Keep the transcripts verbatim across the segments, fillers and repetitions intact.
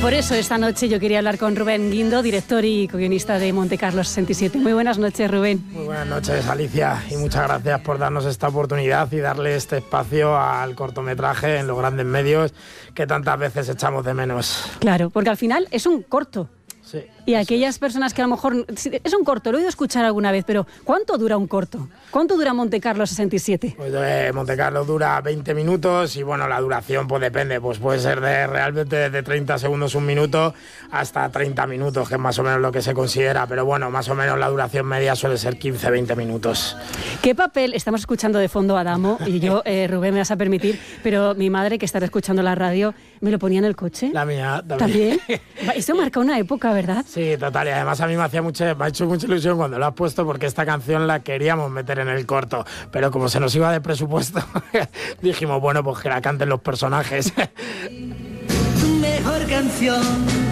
por eso esta noche yo quería hablar con Rubén Guindo, director y co-guionista de Montecarlo sesenta y siete. Muy buenas noches, Rubén. Muy buenas noches, Alicia, y muchas gracias por darnos esta oportunidad y darle este espacio al cortometraje en los grandes medios que tantas veces echamos de menos. Claro, porque al final es un corto. Sí, y aquellas personas que a lo mejor... Es un corto, lo he oído escuchar alguna vez, pero ¿cuánto dura un corto? ¿Cuánto dura Montecarlo sesenta y siete? Pues eh, Montecarlo dura veinte minutos y bueno, la duración pues depende, pues puede ser de realmente desde treinta segundos, un minuto, hasta treinta minutos, que es más o menos lo que se considera, pero bueno, más o menos la duración media suele ser quince a veinte minutos. ¿Qué papel? Estamos escuchando de fondo a Adamo y yo, eh, Rubén, me vas a permitir, pero mi madre, que estará escuchando la radio, me lo ponía en el coche. La mía también. ¿También? Esto marca una época, ¿verdad? Sí, total, y además a mí me hacía mucho, me ha hecho mucha ilusión cuando lo has puesto porque esta canción la queríamos meter en el corto, pero como se nos iba de presupuesto, dijimos, bueno, pues que la canten los personajes. Mejor canción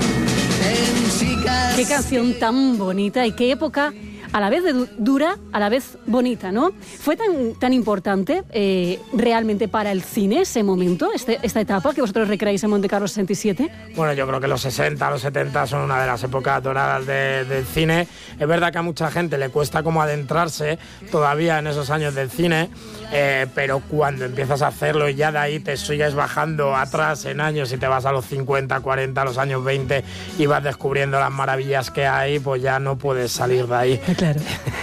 en música. Qué canción tan bonita y qué época a la vez de dura, a la vez bonita, ¿no? ¿Fue tan, tan importante eh, realmente para el cine ese momento, este, esta etapa que vosotros recreáis en Montecarlo sesenta y siete? Bueno, yo creo que los sesenta, los setenta son una de las épocas doradas de, del cine. Es verdad que a mucha gente le cuesta como adentrarse todavía en esos años del cine, eh, pero cuando empiezas a hacerlo y ya de ahí te sigues bajando atrás en años y te vas a los cincuenta, cuarenta, a los años veinte y vas descubriendo las maravillas que hay, pues ya no puedes salir de ahí. Claro.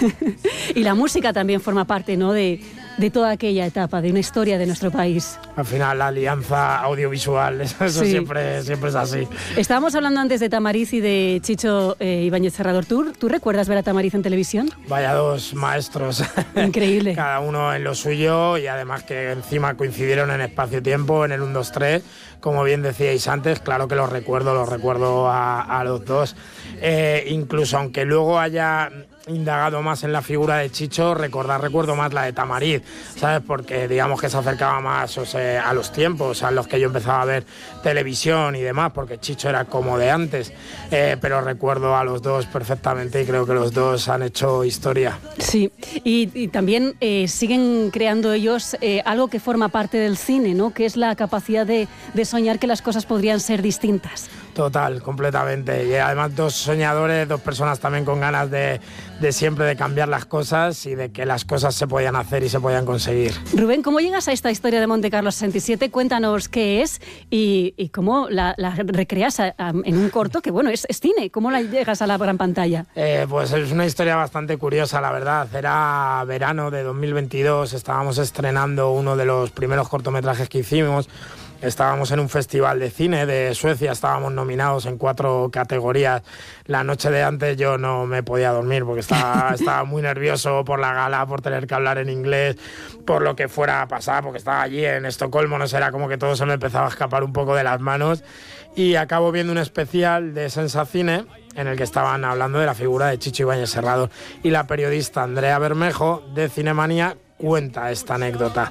Y la música también forma parte, ¿no?, de, de toda aquella etapa, de una historia de nuestro país. Al final, la alianza audiovisual, eso Sí. siempre, siempre es así. Estábamos hablando antes de Tamariz y de Chicho eh, Ibáñez Serrador. ¿Tú, ¿Tú recuerdas ver a Tamariz en televisión? Vaya dos maestros. Increíble. Cada uno en lo suyo y además que encima coincidieron en espacio-tiempo, en el uno, dos, tres. Como bien decíais antes, claro que los recuerdo, los recuerdo a, a los dos. Eh, incluso aunque luego haya indagado más en la figura de Chicho, recordar recuerdo más la de Tamariz, ¿sabes? Porque digamos que se acercaba más, o sea, a los tiempos a los que yo empezaba a ver televisión y demás, porque Chicho era como de antes, eh, pero recuerdo a los dos perfectamente y creo que los dos han hecho historia. Sí, y, y también eh, siguen creando ellos eh, algo que forma parte del cine, ¿no?, que es la capacidad de, de soñar que las cosas podrían ser distintas. Total, completamente. Y además dos soñadores, dos personas también con ganas de, de siempre de cambiar las cosas y de que las cosas se podían hacer y se podían conseguir. Rubén, ¿cómo llegas a esta historia de Montecarlo sesenta y siete? Cuéntanos qué es y, y cómo la, la recreas a, a, en un corto que, bueno, es, es cine. ¿Cómo la llegas a la gran pantalla? Eh, pues es una historia bastante curiosa, la verdad. Era verano de dos mil veintidós, estábamos estrenando uno de los primeros cortometrajes que hicimos. Estábamos en un festival de cine de Suecia, estábamos nominados en cuatro categorías. La noche de antes yo no me podía dormir porque estaba, estaba muy nervioso por la gala, por tener que hablar en inglés, por lo que fuera a pasar, porque estaba allí en Estocolmo, no sé, era como que todo se me empezaba a escapar un poco de las manos. Y acabo viendo un especial de Sensacine en el que estaban hablando de la figura de Chicho Ibáñez Serrador y la periodista Andrea Bermejo de Cinemanía cuenta esta anécdota.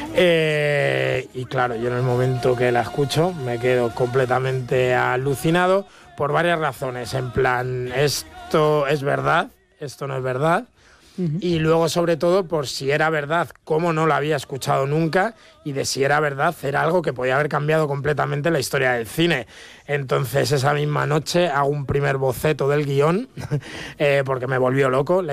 Eh, y claro, yo en el momento que la escucho me quedo completamente alucinado por varias razones. En plan, esto es verdad, esto no es verdad. Uh-huh. Y luego, sobre todo, por si era verdad, cómo no la había escuchado nunca, y de si era verdad, era algo que podía haber cambiado completamente la historia del cine. Entonces, esa misma noche hago un primer boceto del guión, eh, porque me volvió loco.